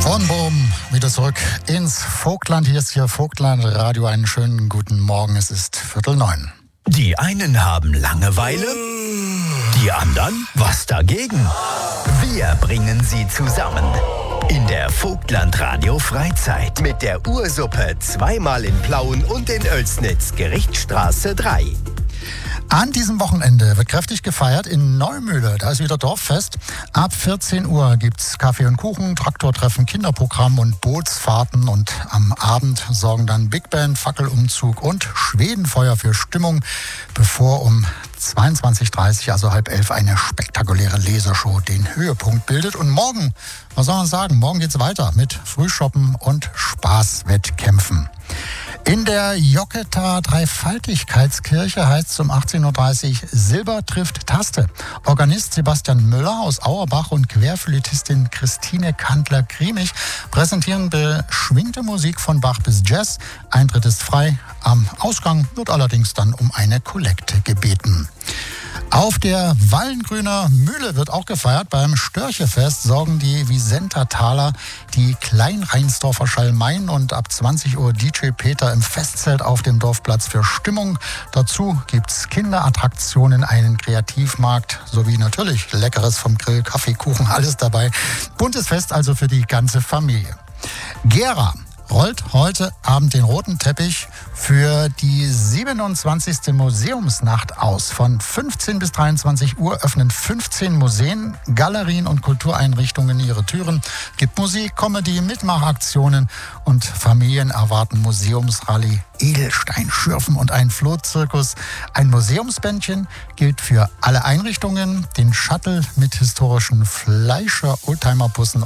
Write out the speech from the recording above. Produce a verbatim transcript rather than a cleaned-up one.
Von Bochum wieder zurück ins Vogtland. Hier ist hier Vogtland Radio. Einen schönen guten Morgen. Es ist Viertel neun. Die einen haben Langeweile, die anderen was dagegen. Wir bringen sie zusammen in der Vogtland Radio Freizeit mit der Ursuppe zweimal in Plauen und in Oelsnitz, Gerichtsstraße drei. An diesem Wochenende wird kräftig gefeiert in Neumühle. Da ist wieder Dorffest. Ab vierzehn Uhr gibt's Kaffee und Kuchen, Traktortreffen, Kinderprogramm und Bootsfahrten. Und am Abend sorgen dann Big Band, Fackelumzug und Schwedenfeuer für Stimmung, bevor um zweiundzwanzig Uhr dreißig, also halb elf, eine spektakuläre Lasershow den Höhepunkt bildet. Und morgen, was soll man sagen, morgen geht's weiter mit Frühshoppen und Spaßwettkämpfen. In der Joketa Dreifaltigkeitskirche heißt es um achtzehn Uhr dreißig Silber trifft Taste. Organist Sebastian Müller aus Auerbach und Querflötistin Christine Kandler-Griemig präsentieren beschwingte Musik von Bach bis Jazz. Eintritt ist frei. Am Ausgang wird allerdings dann um eine Kollekte gebeten. Auf der Wallengrüner Mühle wird auch gefeiert. Beim Störchefest sorgen die Visenta-Taler, die Kleinreinsdorfer Schalmeien und ab zwanzig Uhr D J Peter im Festzelt auf dem Dorfplatz für Stimmung. Dazu gibt's Kinderattraktionen, einen Kreativmarkt sowie natürlich Leckeres vom Grill, Kaffee, Kuchen, alles dabei. Buntes Fest also für die ganze Familie. Gera rollt heute Abend den roten Teppich für die siebenundzwanzigste Museumsnacht aus. Von fünfzehn bis dreiundzwanzig Uhr öffnen fünfzehn Museen, Galerien und Kultureinrichtungen ihre Türen. Gibt Musik, Comedy, Mitmachaktionen und Familien erwarten Museumsrallye, Edelsteinschürfen und ein Flohzirkus. Ein Museumsbändchen gilt für alle Einrichtungen, den Shuttle mit historischen Fleischer-Oldtimer-Bussen